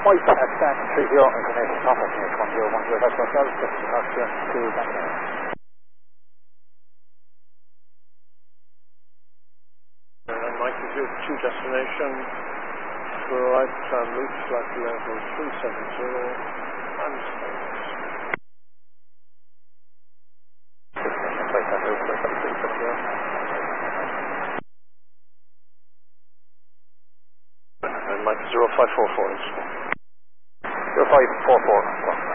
White at stand 30, information contact near 1010, that's ourselves, just to Daniel. Mike, is your to destination, right route flight level 370 and space. And Mike 0544 is 0544.